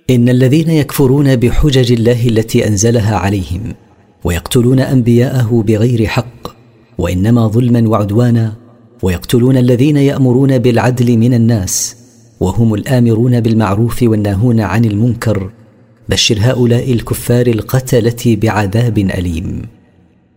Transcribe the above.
إن الذين يكفرون بحجج الله التي أنزلها عليهم ويقتلون أنبياءه بغير حق وإنما ظلما وعدوانا، ويقتلون الذين يأمرون بالعدل من الناس وهم الآمرون بالمعروف والناهون عن المنكر، بشر هؤلاء الكفار القتلة بعذاب أليم.